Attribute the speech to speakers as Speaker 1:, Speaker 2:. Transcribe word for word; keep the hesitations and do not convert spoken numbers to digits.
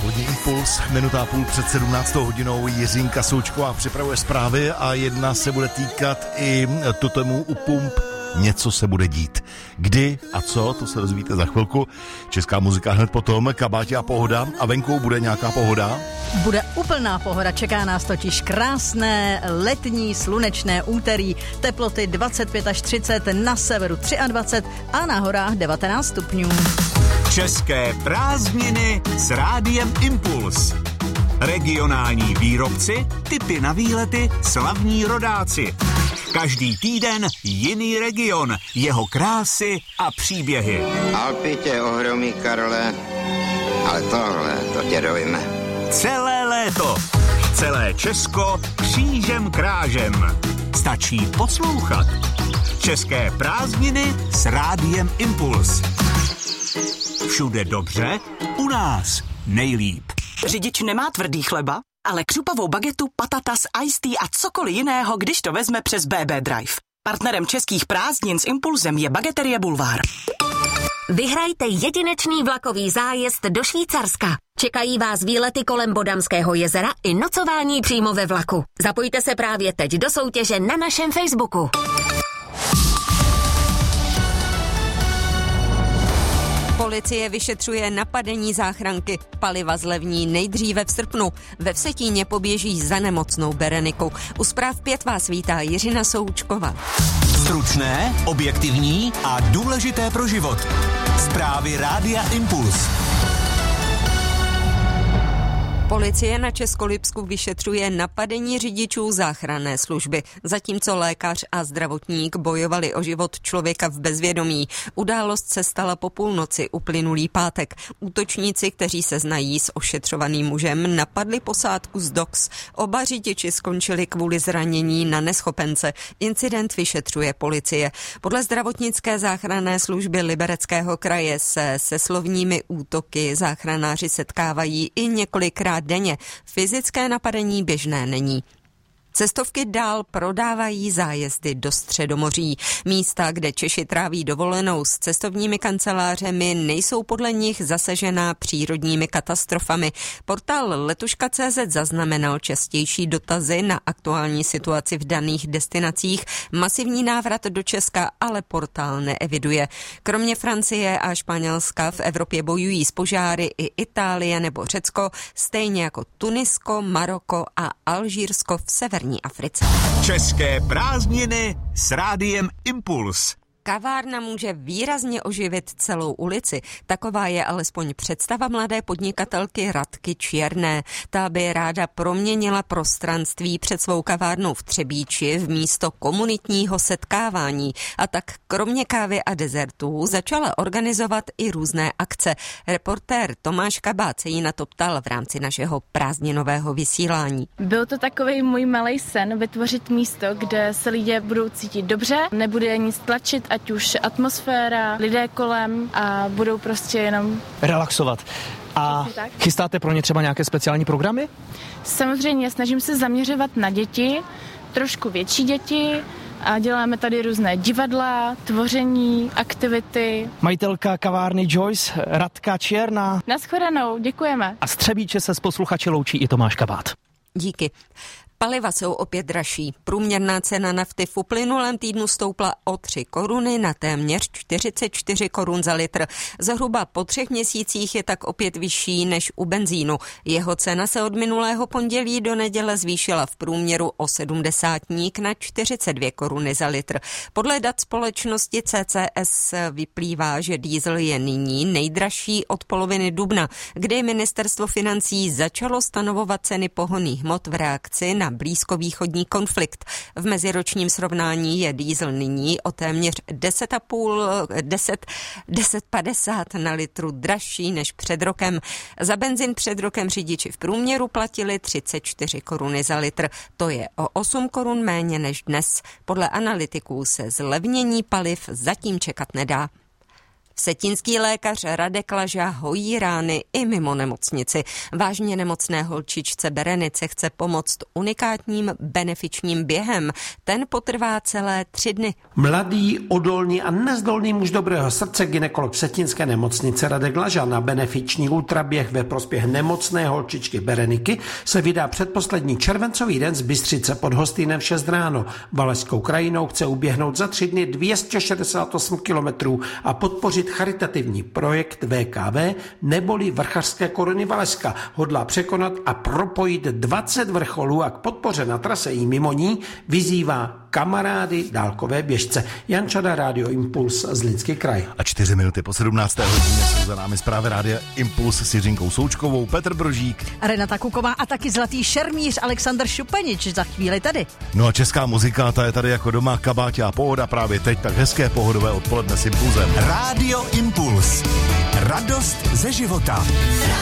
Speaker 1: Polední impuls, minuta a půl před sedmnáctou hodinou. Jiřinka Součková připravuje zprávy a jedna se bude týkat i totemu u pump. Něco se bude dít. Kdy a co, to se dozvíte za chvilku. Česká muzika hned potom, kabátě a pohoda. A venku bude nějaká pohoda?
Speaker 2: Bude úplná pohoda, čeká nás totiž krásné letní slunečné úterý. Teploty dvacet pět až třicet, na severu dvacet tři a na horách devatenáct stupňů.
Speaker 3: České prázdniny s Rádiem Impuls. Regionální výrobci, tipy na výlety, slavní rodáci. Každý týden jiný region, jeho krásy a příběhy.
Speaker 4: Alpy tě ohromí, Karle, ale tohle, to tě dojme.
Speaker 3: Celé léto, celé Česko křížem krážem. Stačí poslouchat. České prázdniny s Rádiem Impuls. Všude dobře, u nás nejlíp.
Speaker 5: Řidič nemá tvrdý chleba, ale křupavou bagetu, patatas, iced tea a cokoliv jiného, když to vezme přes bé bé Drive. Partnerem českých prázdnin s Impulzem je Bageterie Bulvár.
Speaker 6: Vyhrajte jedinečný vlakový zájezd do Švýcarska. Čekají vás výlety kolem Bodamského jezera i nocování přímo ve vlaku. Zapojte se právě teď do soutěže na našem Facebooku.
Speaker 7: Policie vyšetřuje napadení záchranky. Paliva zlevní nejdříve v srpnu. Ve Vsetíně poběží za nemocnou Berenikou. U Zpráv pět vás vítá Jiřina Součková.
Speaker 3: Stručné, objektivní a důležité pro život. Zprávy Rádia Impuls.
Speaker 7: Policie na Českolipsku vyšetřuje napadení řidičů záchranné služby, zatímco lékař a zdravotník bojovali o život člověka v bezvědomí. Událost se stala po půlnoci uplynulý pátek. Útočníci, kteří se znají s ošetřovaným mužem, napadli posádku z Dox. Oba řidiči skončili kvůli zranění na neschopence. Incident vyšetřuje policie. Podle zdravotnické záchranné služby Libereckého kraje se se slovními útoky záchranáři setkávají i několikrát denně. Fyzické napadení běžné není. Cestovky dál prodávají zájezdy do Středomoří. Místa, kde Češi tráví dovolenou s cestovními kancelářemi, nejsou podle nich zasažená přírodními katastrofami. Portál letuška tečka cé zet zaznamenal častější dotazy na aktuální situaci v daných destinacích. Masivní návrat do Česka ale portál neeviduje. Kromě Francie a Španělska v Evropě bojují s požáry i Itálie nebo Řecko, stejně jako Tunisko, Maroko a Alžírsko v severní Africe.
Speaker 3: České prázdniny s Rádiem Impuls.
Speaker 7: Kavárna může výrazně oživit celou ulici. Taková je alespoň představa mladé podnikatelky Radky Čierné. Ta by ráda proměnila prostranství před svou kavárnou v Třebíči v místo komunitního setkávání. A tak kromě kávy a dezertů začala organizovat i různé akce. Reportér Tomáš Kabát se jí na to ptal v rámci našeho prázdninového vysílání.
Speaker 8: Byl to takový můj malej sen vytvořit místo, kde se lidé budou cítit dobře, nebude nic tlačit, ať už atmosféra, lidé kolem a budou prostě jenom
Speaker 9: relaxovat. A chystáte pro ně třeba nějaké speciální programy?
Speaker 8: Samozřejmě, snažím se zaměřovat na děti, trošku větší děti a děláme tady různé divadla, tvoření, aktivity.
Speaker 9: Majitelka kavárny Joyce, Radka Čierná.
Speaker 8: Nashledanou, děkujeme.
Speaker 9: A z Třebíče se z posluchači loučí i Tomáš Kabát.
Speaker 7: Díky. Paliva jsou opět dražší. Průměrná cena nafty v uplynulém týdnu stoupla o tři koruny na téměř čtyřicet čtyři korun za litr. Zhruba po třech měsících je tak opět vyšší než u benzínu. Jeho cena se od minulého pondělí do neděle zvýšila v průměru o sedmdesátník na čtyřicet dvě koruny za litr. Podle dat společnosti C C S vyplývá, že diesel je nyní nejdražší od poloviny dubna, kdy ministerstvo financí začalo stanovovat ceny pohonných hmot v reakci na blízkovýchodní konflikt. V meziročním srovnání je diesel nyní o téměř deset a půl, deset, deset padesát na litru dražší než před rokem. Za benzin před rokem řidiči v průměru platili třicet čtyři koruny za litr. To je o osm korun méně než dnes. Podle analytiků se zlevnění paliv zatím čekat nedá. Vsetínský lékař Radek Laža hojí rány i mimo nemocnici. Vážně nemocné holčičce Berenice chce pomoct unikátním benefičním během. Ten potrvá celé tři dny.
Speaker 10: Mladý, odolný a nezdolný muž dobrého srdce, gynekolog Vsetínské nemocnice Radek Laža na benefiční ultraběh ve prospěch nemocné holčičky Bereniky se vydá předposlední červencový den z Bystřice pod Hostýnem v šest ráno. Valašskou krajinou chce uběhnout za tři dny dvě stě šedesát osm kilometrů a podpořit charitativní projekt V K V neboli Vrchařské koruny Valašska. Hodlá překonat a propojit dvacet vrcholů a k podpoře na trase i mimo ní vyzývá kamarády dálkové běžce. Jan Čada, Rádio Impuls, Zlínský kraj.
Speaker 1: A čtyři minuty po sedmnácté hodině jsou za námi zprávy Rádia Impuls s Jiřinkou Součkovou, Petr Brožík,
Speaker 2: Renata Kuková a taky zlatý šermíř Alexander Šupenič za chvíli tady.
Speaker 1: No a česká muzika, ta je tady jako doma, kabátě a pohoda právě teď, tak hezké pohodové odpoledne s Impulzem.
Speaker 3: Rádio Impuls. Radost ze života.